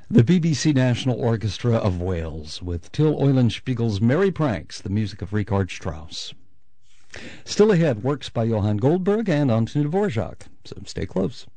The BBC National Orchestra of Wales with Till Eulenspiegel's Merry Pranks, the music of Richard Strauss. Still ahead, works by Johann Goldberg and Antonin Dvorak, so stay close.